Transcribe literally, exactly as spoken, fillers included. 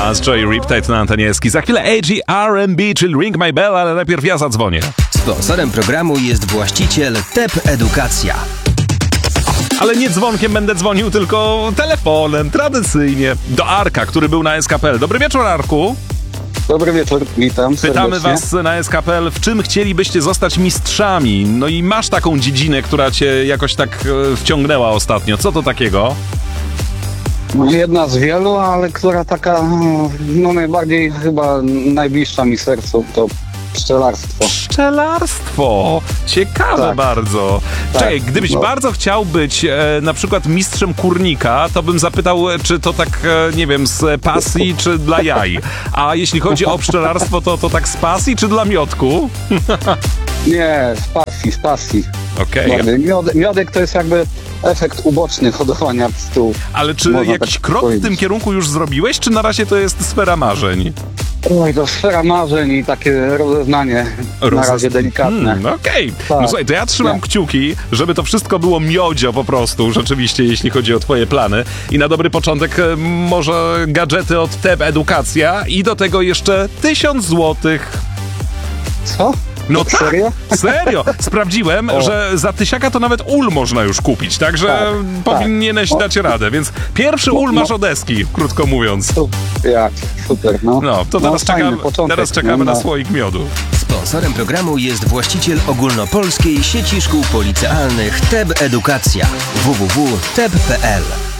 Last Joy Riptide na antenie Eski. Za chwilę A G R and B, czyli Ring My Bell, ale najpierw ja zadzwonię. Sponsorem programu jest właściciel T E P Edukacja. Ale nie dzwonkiem będę dzwonił, tylko telefonem, tradycyjnie. Do Arka, który był na S K P L. Dobry wieczór, Arku. Dobry wieczór, witam Pytamy serdecznie. was na S K P L, w czym chcielibyście zostać mistrzami? No i masz taką dziedzinę, która cię jakoś tak e, wciągnęła ostatnio. Co to takiego? Jedna z wielu, ale która taka, no najbardziej chyba najbliższa mi sercu, to pszczelarstwo. Pszczelarstwo! Ciekawe Tak. bardzo. Tak, Czekaj, gdybyś no. bardzo chciał być e, na przykład mistrzem kurnika, to bym zapytał, czy to tak, e, nie wiem, z pasji, czy dla jaj. A jeśli chodzi o pszczelarstwo, to, to tak z pasji, czy dla miodku? Nie, z pasji, z pasji. Okej. Bardziej. Miodek, miodek to jest jakby efekt uboczny hodowania pszczół. Ale czy Można jakiś tak krok w powiedzieć. tym kierunku już zrobiłeś, czy na razie to jest sfera marzeń? Oj, to sfera marzeń i takie rozeznanie na razie delikatne. Hmm, Okej. Tak. No słuchaj, to ja trzymam Nie. kciuki, żeby to wszystko było miodzio po prostu, rzeczywiście, jeśli chodzi o twoje plany. I na dobry początek e, może gadżety od T E P Edukacja i do tego jeszcze tysiąc złotych. Co? No tak, Serio? serio. Sprawdziłem, O. że za tysiaka to nawet ul można już kupić, także Tak, powinieneś tak. dać radę, więc pierwszy ul masz od Eski, krótko mówiąc. Jak? Super, no. No, to teraz, fajny czekamy, początek, teraz czekamy no, na no. słoik miodu. Sponsorem programu jest właściciel ogólnopolskiej sieci szkół policealnych T E P Edukacja. w w w kropka t e p kropka p l